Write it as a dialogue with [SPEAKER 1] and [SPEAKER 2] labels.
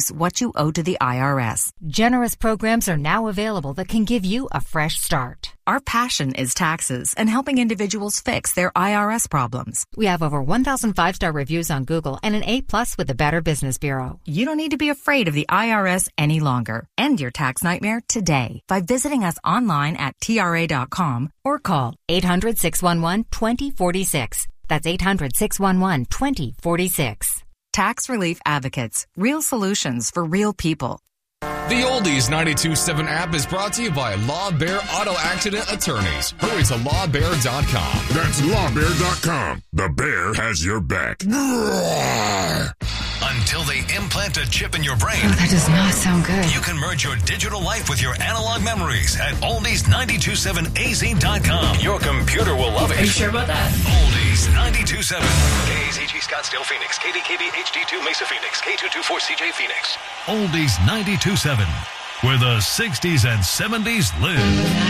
[SPEAKER 1] reduce what you owe to the IRS.
[SPEAKER 2] Generous programs are now available that can give you a fresh start.
[SPEAKER 1] Our passion is taxes and helping individuals fix their IRS problems.
[SPEAKER 2] We have over 1,000 5-star reviews on Google and an A+ with the Better Business Bureau.
[SPEAKER 1] You don't need to be afraid of the IRS any longer. End your tax nightmare today by visiting us online at TRA.com or call
[SPEAKER 2] 800-611-2046. That's 800-611-2046.
[SPEAKER 1] Tax Relief Advocates. Real solutions for real people.
[SPEAKER 3] The Oldies 92.7 app is brought to you by Law Bear Auto Accident Attorneys. Hurry to lawbear.com.
[SPEAKER 4] That's lawbear.com. The bear has your back.
[SPEAKER 5] Until they implant a chip in your brain.
[SPEAKER 6] Oh, that does not sound good.
[SPEAKER 5] You can merge your digital life with your analog memories at oldies927az.com. Your computer will love it.
[SPEAKER 6] Are you sure about that?
[SPEAKER 5] Oldies 92.7. KZG Scottsdale Phoenix. KDKB HD2 Mesa Phoenix. K224CJ Phoenix. Oldies 92.7. Where the 60s and 70s live.